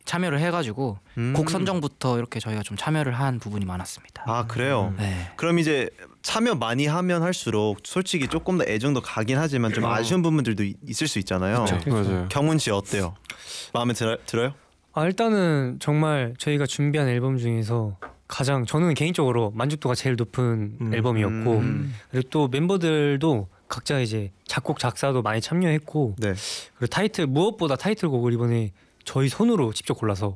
참여를 해가지고 곡 선정부터 이렇게 저희가 좀 참여를 한 부분이 많았습니다. 아 그래요? 네. 그럼 이제 참여 많이 하면 할수록 솔직히 조금 더 애정도 가긴 하지만 좀 아쉬운 부분들도 있을 수 있잖아요. 맞아요. 경훈 씨 어때요? 마음에 들어요? 일단은 정말 저희가 준비한 앨범 중에서 가장 저는 개인적으로 만족도가 제일 높은 앨범이었고 그리고 또 멤버들도 각자 이제 작곡 작사도 많이 참여했고 네. 그리고 무엇보다 타이틀곡을 이번에 저희 손으로 직접 골라서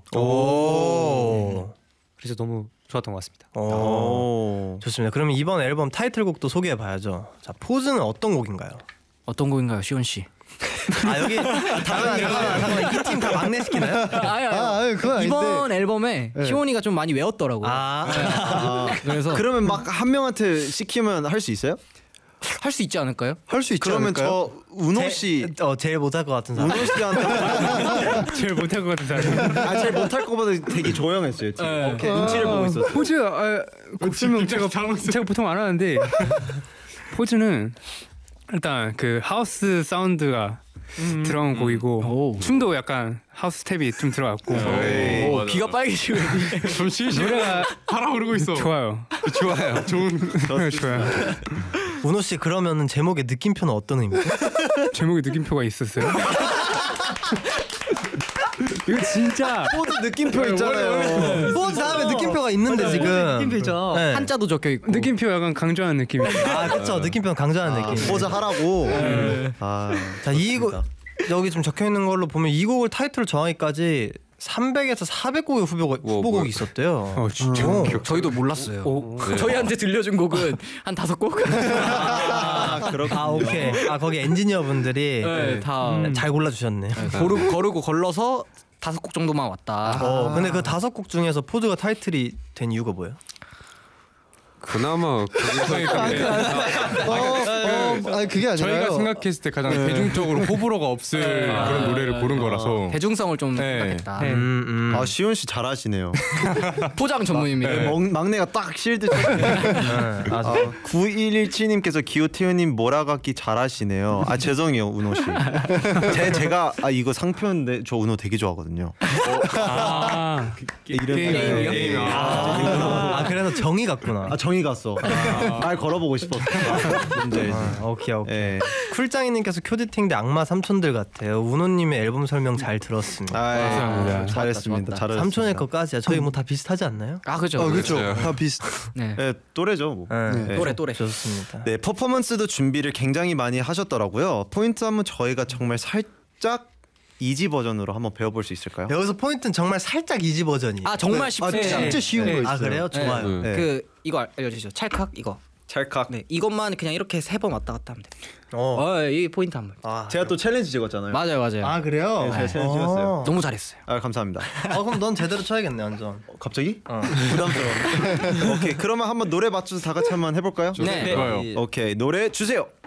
그래서 너무 좋았던 것 같습니다. 좋습니다. 그러면 이번 앨범 타이틀곡도 소개해 봐야죠. 자, 포즈는 어떤 곡인가요? 어떤 곡인가요, 시온 씨? 여기 잠깐만 이 팀 다 막내 시키나요? 아니, 그건 아닌데. 이번 앨범에 시온이가 좀 많이 외웠더라고요. 그래서 그러면 막 한 명한테 시키면 할 수 있어요? 할 수 있지 않을까요? 할 수 있지 그러면 않을까요? 저 운호 씨 제일 못할 것 같은 사람. 운호 씨한테 제일 못할 것 같은 사람. 제일 못할 거보다 되게 조용했어요. 지금. 눈치를 보고 있었어요. 포즈 곡 설명 제가 보통 안 하는데 포즈는 일단 그 하우스 사운드가 들어간 곡이고 춤도 약간 하우스 스텝이 좀 들어갔고 귀가 빨개지고 좀 실실 노래가 달아오르고 있어. 좋아요. 좋아요. 좋은. 좋아요. 운호 씨 그러면은 제목의 느낌표는 어떤 의미죠? 제목에 느낌표가 있었어요. 이거 진짜 포즈 느낌표 있잖아요. 포즈 다음에 느낌표가 있는데 지금 느낌표 있죠. 네. 한자도 적혀 있고. 느낌표 약간 강조하는 느낌이에요. 그렇죠. 느낌표는 강조하는 느낌. 포즈 하라고. 자, 이 곡 여기 좀 적혀 있는 걸로 보면 이 곡을 타이틀 정하기까지 300에서 400곡의 후보곡이 있었대요. 진짜. 저희도 몰랐어요. 저희한테 들려준 곡은 한 5곡? 오케이. 거기 엔지니어분들이 다 잘 골라주셨네. 거르고 걸러서 5곡 정도만 왔다. 근데 그 5곡 중에서 포즈가 타이틀이 된 이유가 뭐예요? 그나마 아니 그게 아니라요. 저희가 생각했을 때 가장 대중적으로 호불호가 없을 그런 노래를 고른 거라서 대중성을 좀 생각했다. 시온 씨 잘하시네요. 포장 전문입니다. 막내가 딱 실드. 9117님께서 기호태우님 몰아가기 잘하시네요. 죄송해요 운호 씨. 제가 이거 상표인데 저 운호 되게 좋아하거든요. 게임이요? 그래서 정이 같구나. 정이 갔어. 말 걸어보고 싶었어. 오케이. 네. 쿨짱이님께서 큐디팅대 악마 삼촌들 같아요. 운호님의 앨범 설명 잘 들었습니다. 감사합니다. 잘했습니다. 잘했습니다. 삼촌의 것까지야. 저희 뭐 다 비슷하지 않나요? 그렇죠. 그렇죠. 다 비슷. 네. 또래죠. 뭐. 또래. 좋습니다. 네, 퍼포먼스도 준비를 굉장히 많이 하셨더라고요. 포인트 한번 저희가 정말 살짝 이지 버전으로 한번 배워볼 수 있을까요? 여기서 포인트는 정말 살짝 이지 버전이. 정말 쉽습니다. 진짜 쉬운 거 있어요. 그래요? 좋아요. 네. 이거 알려주시죠. 찰칵 이거. 찰칵. 네, 이것만 그냥 이렇게 3번 왔다 갔다 하면 돼요. 이 포인트 한 번. 제가 또 챌린지 찍었잖아요. 맞아요. 그래요? 제가 챌린지 찍었어요. 너무 잘했어요. 감사합니다. 그럼 넌 제대로 쳐야겠네 완전. 갑자기? 부담스러워. 오케이, 그러면 한번 노래 맞춰서 다 같이 한번 해볼까요? 네. 좋아요. 오케이, 노래 주세요.